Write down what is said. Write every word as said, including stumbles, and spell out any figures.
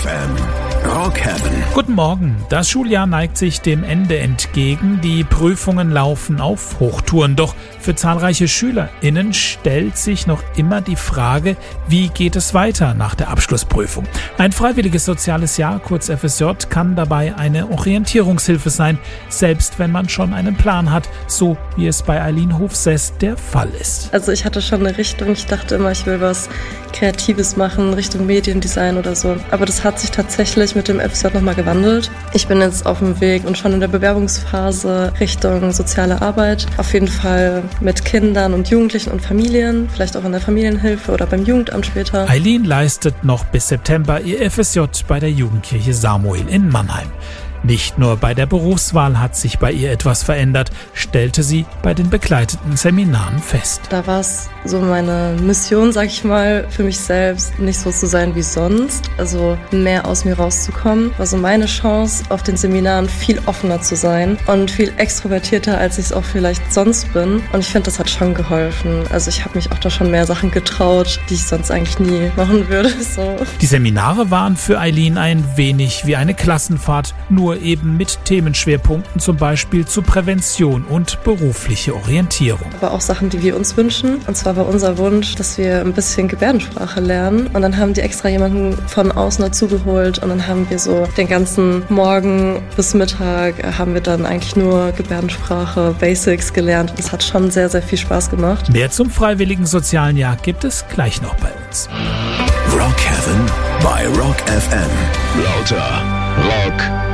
F M. Rock Heaven. Guten Morgen. Das Schuljahr neigt sich dem Ende entgegen. Die Prüfungen laufen auf Hochtouren. Doch für zahlreiche SchülerInnen stellt sich noch immer die Frage, wie geht es weiter nach der Abschlussprüfung? Ein freiwilliges soziales Jahr, kurz F S J, kann dabei eine Orientierungshilfe sein, selbst wenn man schon einen Plan hat, so wie es bei Eileen Hofsess der Fall ist. Also ich hatte schon eine Richtung. Ich dachte immer, ich will was Kreatives machen, Richtung Mediendesign oder so. Aber das hat sich tatsächlich mit dem F S J nochmal gewandelt. Ich bin jetzt auf dem Weg und schon in der Bewerbungsphase Richtung soziale Arbeit. Auf jeden Fall mit Kindern und Jugendlichen und Familien, vielleicht auch in der Familienhilfe oder beim Jugendamt später. Eileen leistet noch bis September ihr F S J bei der Jugendkirche Samuel in Mannheim. Nicht nur bei der Berufswahl hat sich bei ihr etwas verändert, stellte sie bei den begleiteten Seminaren fest. Da war es so meine Mission, sag ich mal, für mich selbst, nicht so zu sein wie sonst, also mehr aus mir rauszukommen. War so meine Chance, auf den Seminaren viel offener zu sein und viel extrovertierter, als ich es auch vielleicht sonst bin. Und ich finde, das hat schon geholfen. Also ich habe mich auch da schon mehr Sachen getraut, die ich sonst eigentlich nie machen würde. So. Die Seminare waren für Eileen ein wenig wie eine Klassenfahrt, nur eben mit Themenschwerpunkten, zum Beispiel zu Prävention und berufliche Orientierung. Aber auch Sachen, die wir uns wünschen. Und zwar war unser Wunsch, dass wir ein bisschen Gebärdensprache lernen. Und dann haben die extra jemanden von außen dazugeholt. Und dann haben wir so den ganzen Morgen bis Mittag haben wir dann eigentlich nur Gebärdensprache, Basics gelernt. Das hat schon sehr, sehr viel Spaß gemacht. Mehr zum freiwilligen sozialen Jahr gibt es gleich noch bei uns. Rock Heaven bei Rock F M. Lauter Rock